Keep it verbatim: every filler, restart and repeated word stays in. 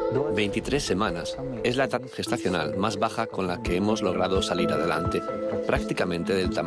veintitrés semanas es la etapa gestacional más baja con la que hemos logrado salir adelante, prácticamente del tamaño